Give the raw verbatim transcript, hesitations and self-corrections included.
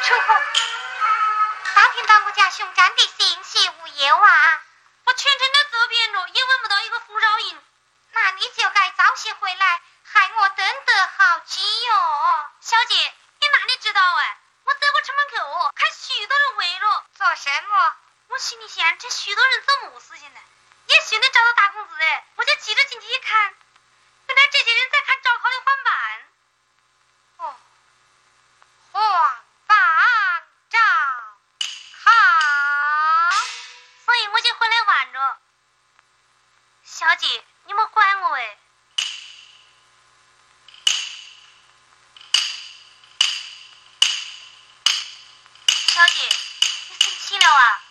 楚公，打听到我家熊占的信息无忧啊？ 我全程都走遍了，也问不到一个红烧银。 那你就该早些回来，害我等得好急哟。 小姐，你哪里知道哎？我走过城门口，看许多人围着。 做什么？ 我心里想，这许多人做么事情呢？也许能找到大公子哎，我就急着进去一看，原来这些人在看赵考的换板。 哦，换板赵考， 所以我就回来晚着。小姐，你莫管我哎。小姐，你生气了啊？